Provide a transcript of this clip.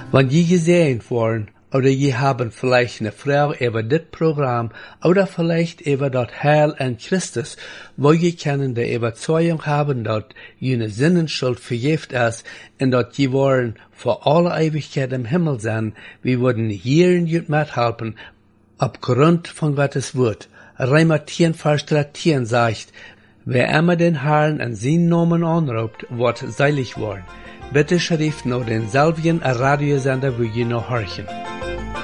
Wenn je gesehen worden, oder je haben vielleicht eine Frau über das Programm oder vielleicht über das Heil an Christus, wo je können die Überzeugung haben, dass jene Sinnenschuld vergift ist und dass je wollen vor alle Ewigkeit im Himmel sein, wir würden hier nicht mithelfen, aufgrund von Gottes Wort. Römer 10, Vers 13 sagt, wer immer den Herrn an seinen Namen anruft, wird seilig worden. Bitte schrift noch denselben Radiosender, wo je noch horchen.